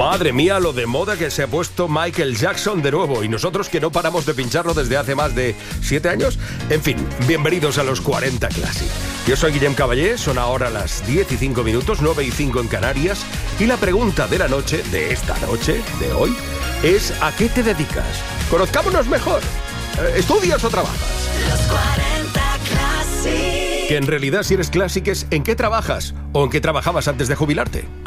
Madre mía, lo de moda que se ha puesto Michael Jackson de nuevo, y nosotros que no paramos de pincharlo desde hace más de 7 años. En fin, bienvenidos a los 40 Classic. Yo soy Guillem Caballé, son ahora las 10:05, 9:05 en Canarias, y la pregunta de la noche, de esta noche, de hoy, es ¿a qué te dedicas? Conozcámonos mejor. ¿Estudias o trabajas? Los 40 Classic. Que en realidad, si eres Classic, es ¿en qué trabajas? ¿O en qué trabajabas antes de jubilarte?